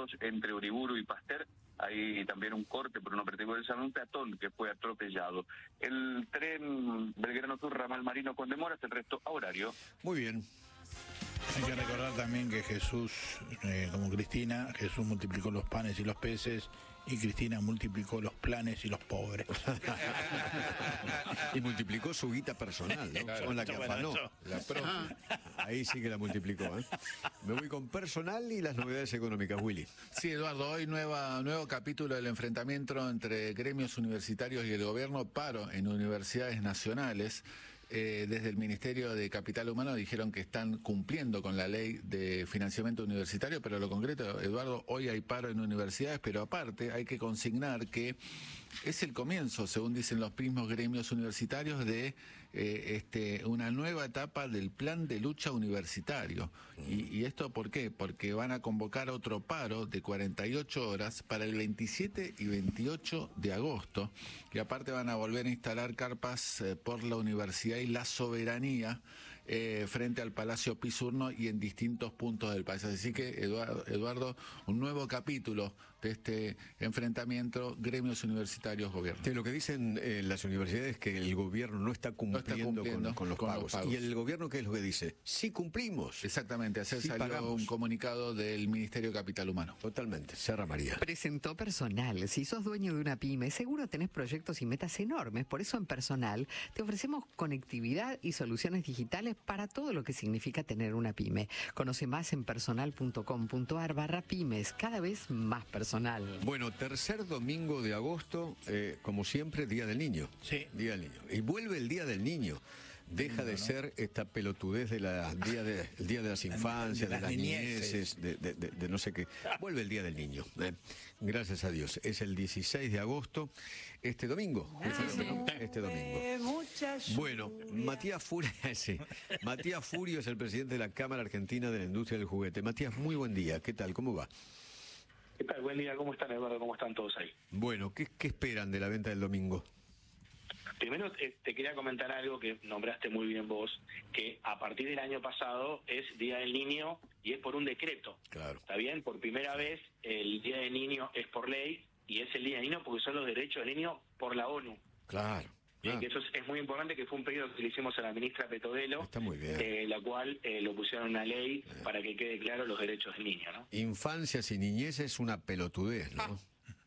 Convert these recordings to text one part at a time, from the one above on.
2 entre Uriburu y Pasteur. Hay también un corte por un operativo del Salón Peatón que fue atropellado. El tren Belgrano Sur, ramal Marino con demoras, el resto a horario. Muy bien. Hay que recordar también que Jesús, como Cristina, Jesús multiplicó los panes y los peces y Cristina multiplicó los planes y los pobres. Y multiplicó su guita personal, ¿no? Claro, Con la que afanó. La propia. Ahí sí que la multiplicó, ¿eh? Me voy con personal y las novedades económicas, Willy. Sí, Eduardo, hoy nuevo capítulo del enfrentamiento entre gremios universitarios y el gobierno, paro en universidades nacionales. Desde el Ministerio de Capital Humano dijeron que están cumpliendo con la ley de financiamiento universitario, pero lo concreto, Eduardo, hoy hay paro en universidades, pero aparte hay que consignar que es el comienzo, según dicen los mismos gremios universitarios, de una nueva etapa del plan de lucha universitario. ¿Y esto por qué? Porque van a convocar otro paro de 48 horas para el 27 y 28 de agosto, y aparte van a volver a instalar carpas por la universidad y la soberanía frente al Palacio Pisurno y en distintos puntos del país. Así que, Eduardo, un nuevo capítulo de este enfrentamiento gremios universitarios gobierno. Lo que dicen las universidades es que el gobierno no está cumpliendo con los pagos. ¿Y el gobierno qué es lo que dice? Sí cumplimos. Exactamente, ayer Sí salió pagamos. un comunicado del Ministerio de Capital Humano. Totalmente. Serra María. Presentó Personal. Si sos dueño de una pyme, seguro tenés proyectos y metas enormes. Por eso en Personal te ofrecemos conectividad y soluciones digitales para todo lo que significa tener una pyme. Conoce más en personal.com.ar/pymes, cada vez más personal. Bueno, tercer domingo de agosto, como siempre, Día del Niño. Sí. Día del Niño. Y vuelve el Día del Niño. Deja de ser esta pelotudez de el día de las infancias, de las niñeces, de no sé qué. Vuelve el Día del Niño. Gracias a Dios. Es el 16 de agosto, este domingo. Este domingo. Bueno, Matías Furio es el presidente de la Cámara Argentina de la Industria del Juguete. Matías, muy buen día. ¿Qué tal? ¿Cómo va? ¿Qué tal? Buen día, ¿cómo están, Eduardo? ¿Cómo están todos ahí? Bueno, ¿qué esperan de la venta del domingo? Primero te quería comentar algo que nombraste muy bien vos, que a partir del año pasado es Día del Niño y es por un decreto. Claro. ¿Está bien? Por primera vez el Día del Niño es por ley y es el Día del Niño porque son los derechos del niño por la ONU. Claro. Que eso es muy importante, que fue un pedido que le hicimos a la ministra Petovelo. Está muy bien. La cual lo pusieron en una ley para que quede claro los derechos del niño, ¿no? Infancias y niñez es una pelotudez, ¿no?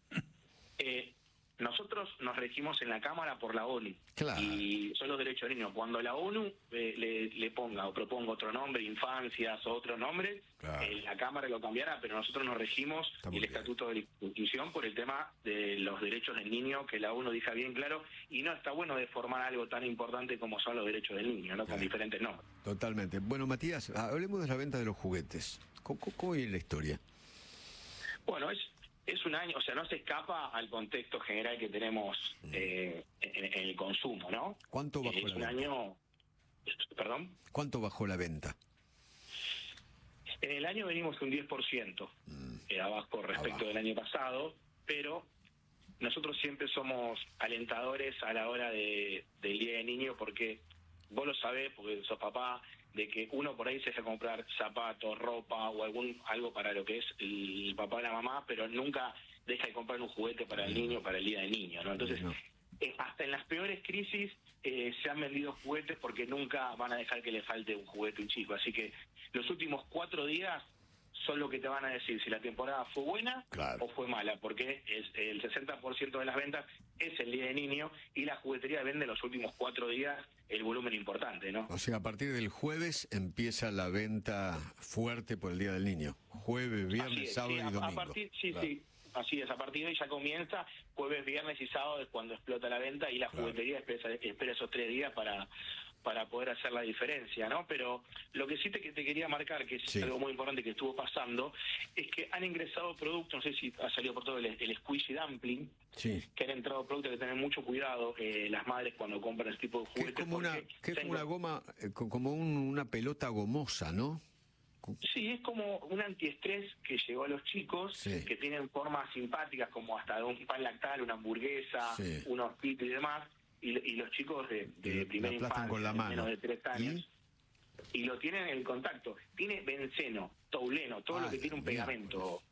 Nosotros nos regimos en la Cámara por la ONU. Claro. Y son los derechos del niño. Cuando la ONU le ponga o proponga otro nombre, infancias o otro nombre, claro, la Cámara lo cambiará, pero nosotros nos regimos Está y muy el bien. Estatuto de la Constitución por el tema de los derechos del niño, que la ONU deja bien claro, y no está bueno deformar algo tan importante como son los derechos del niño, ¿no? Con Claro. diferentes nombres. Totalmente. Bueno, Matías, hablemos de la venta de los juguetes. ¿Cómo viene la historia? Bueno, es un año, o sea, no se escapa al contexto general que tenemos en el consumo, ¿no? ¿Cuánto bajó es la un venta? año... ¿Perdón? ¿Cuánto bajó la venta? En el año venimos un 10% abajo respecto Abajo. del año pasado, pero nosotros siempre somos alentadores a la hora del Día del Niño, porque vos lo sabés, porque sos papá, de que uno por ahí se deja comprar zapatos, ropa o algo para lo que es el papá y la mamá, pero nunca deja de comprar un juguete para el niño, para el Día del Niño, ¿no? Entonces, No. hasta en las peores crisis se han vendido juguetes porque nunca van a dejar que le falte un juguete a un chico. Así que los últimos 4 días son lo que te van a decir si la temporada fue buena Claro. o fue mala, porque el 60% de las ventas es el Día del Niño y la juguetería vende los últimos 4 días el volumen importante, ¿no? O sea, a partir del jueves empieza la venta fuerte por el Día del Niño. Jueves, Así viernes, es, sábado sí, y domingo. A partir, sí, Claro. sí, así es, a partir de ahí ya comienza, jueves, viernes y sábado es cuando explota la venta y la Claro. juguetería espera esos 3 días para poder hacer la diferencia, ¿no? Pero lo que sí te quería marcar, que es Sí. algo muy importante que estuvo pasando, es que han ingresado productos, no sé si ha salido por todo el squishy dumpling, Sí. que han entrado productos que tener mucho cuidado las madres cuando compran este tipo de Que juguetes. es como una, porque que es como tengo- una goma, como una pelota gomosa, ¿no? Sí, es como un antiestrés que llegó a los chicos, Sí. que tienen formas simpáticas como hasta de un pan lactal, una hamburguesa, Sí. unos pitos y demás, y los chicos de Y primera la aplastan infancia, con la de mano. menos de 3 años, y lo tienen en el contacto. Tiene benceno, touleno, todo lo que tiene un Ay, pegamento